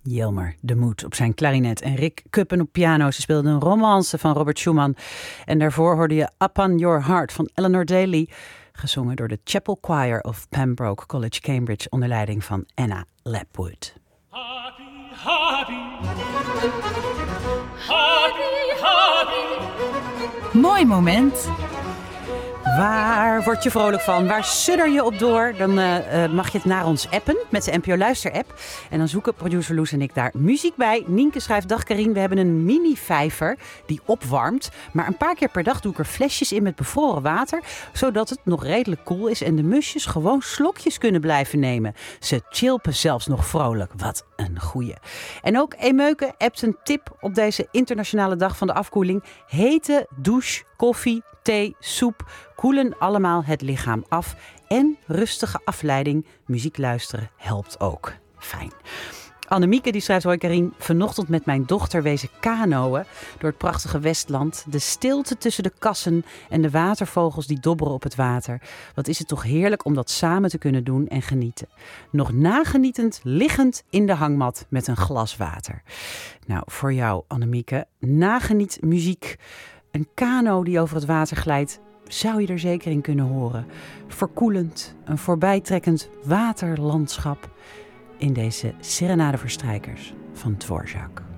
Jelmer de Moed op zijn klarinet en Rick Kuppen op piano. Ze speelden een romance van Robert Schumann. En daarvoor hoorde je Upon Your Heart van Eleanor Daly, gezongen door de Chapel Choir of Pembroke College, Cambridge, onder leiding van Anna Lapwood. Happy, happy. Happy, happy. Mooi moment. Waar word je vrolijk van? Waar sudder je op door? Dan mag je het naar ons appen met de NPO Luister-app. En dan zoeken producer Loes en ik daar muziek bij. Nienke schrijft: dag Karien, we hebben een mini-vijver die opwarmt. Maar een paar keer per dag doe ik er flesjes in met bevroren water, zodat het nog redelijk koel is en de musjes gewoon slokjes kunnen blijven nemen. Ze chilpen zelfs nog vrolijk. Wat een goeie. En ook Emeuke appt een tip op deze internationale dag van de afkoeling. Hete douche, koffie, thee, soep koelen allemaal het lichaam af. En rustige afleiding, muziek luisteren, helpt ook. Fijn. Annemieke die schrijft: hoi Karien, vanochtend met mijn dochter wezen kanoën door het prachtige Westland. De stilte tussen de kassen en de watervogels die dobberen op het water. Wat is het toch heerlijk om dat samen te kunnen doen en genieten. Nog nagenietend, liggend in de hangmat met een glas water. Nou, voor jou Annemieke, nageniet muziek. Een kano die over het water glijdt, zou je er zeker in kunnen horen. Verkoelend, een voorbijtrekkend waterlandschap in deze Serenade voor Strijkers van Dvorak.